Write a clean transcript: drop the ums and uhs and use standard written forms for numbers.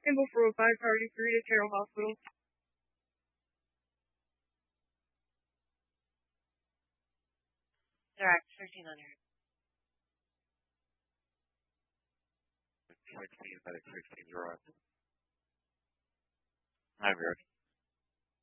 Symbol 405, priority 3 to Terrell Hospital. Direct 1300. 16, medic 16, you're on. I'm here.